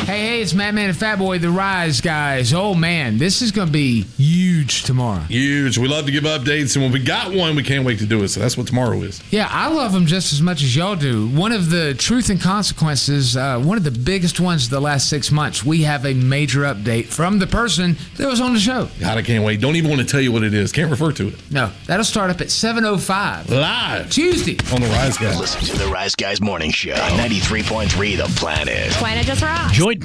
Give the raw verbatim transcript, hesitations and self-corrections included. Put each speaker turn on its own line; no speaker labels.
Hey, hey, it's Madman and Fat Boy, the Rise guys. Oh, man, this is going to be huge tomorrow.
Huge. We love to give updates, and when we got one, we can't wait to do it, so that's what tomorrow is.
Yeah, I love them just as much as y'all do. One of the Truth and Consequences, uh, one of the biggest ones the last six months, we have a major update from the person that was on the show.
God, I can't wait. Don't even want to tell you what it is. Can't refer to it.
No, that'll start up at seven oh five.
Live.
Tuesday.
On the Rise Guys.
Listen to the Rise Guys Morning Show. ninety-three point three The Planet.
Planet just rocks.
Join